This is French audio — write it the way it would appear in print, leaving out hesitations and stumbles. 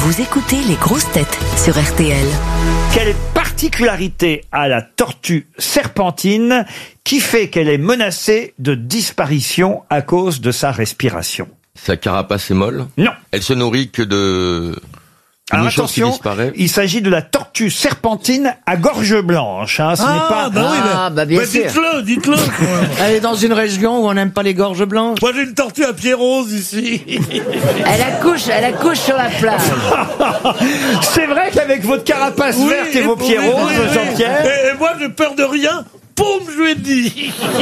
Vous écoutez les grosses têtes sur RTL. Quelle particularité a la tortue serpentine qui fait qu'elle est menacée de disparition à cause de sa respiration? Sa carapace est molle? Non. Elle se nourrit que de... Alors Une chose qui attention, disparaît. il s'agit de la tortue serpentine à gorge blanche. Ce n'est pas... Bien sûr. Dites-le. Elle est dans une région où on n'aime pas les gorges blanches. Moi, j'ai une tortue à pied rose ici. Elle accouche sur la plage. C'est vrai qu'avec votre carapace verte et vos pieds oui, roses, oui. Jean-Pierre... Et moi, j'ai peur de rien. Poum, je lui ai dit.